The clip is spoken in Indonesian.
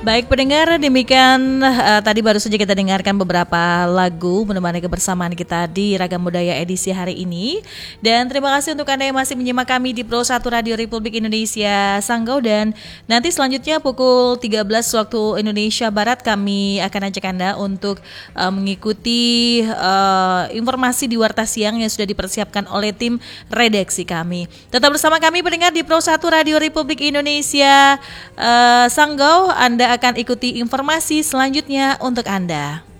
Baik pendengar, demikian tadi baru saja kita dengarkan beberapa lagu menemani kebersamaan kita di Ragam Budaya edisi hari ini. Dan terima kasih untuk Anda yang masih menyimak kami di Pro 1 Radio Republik Indonesia Sanggau. Dan nanti selanjutnya pukul 13 waktu Indonesia Barat kami akan ajak Anda untuk mengikuti informasi di Warta Siang yang sudah dipersiapkan oleh tim redaksi kami. Tetap bersama kami pendengar di Pro 1 Radio Republik Indonesia Sanggau. Anda akan ikuti informasi selanjutnya untuk Anda.